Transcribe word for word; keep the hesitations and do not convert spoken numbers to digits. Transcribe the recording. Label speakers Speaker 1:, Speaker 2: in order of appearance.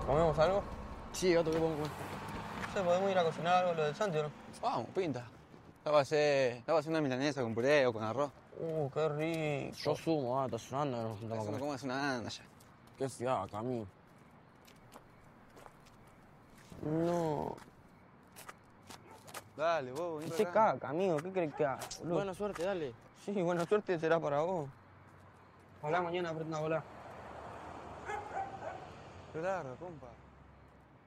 Speaker 1: ¿Comemos algo?
Speaker 2: Sí, otro que podemos comer.
Speaker 1: No sé, podemos ir a cocinar algo, lo del Santi, ¿o no?
Speaker 2: Vamos, pinta. La va a hacer, la va a hacer una milanesa con puré o con arroz.
Speaker 1: Uh, qué rico.
Speaker 3: Yo sumo, ah, está sonando, no nos juntamos a
Speaker 2: Eso no
Speaker 3: comer.
Speaker 2: comes una anda ya.
Speaker 3: Qué fiaca, Camilo.
Speaker 1: No.
Speaker 2: Dale, vos, vení
Speaker 1: Qué
Speaker 2: para acá.
Speaker 1: caca, amigo, ¿qué crees que haga, boludo?
Speaker 3: Buena suerte, dale.
Speaker 1: Sí, buena suerte será para vos. Ojalá mañana aprenda a volar.
Speaker 2: Qué largo, compa.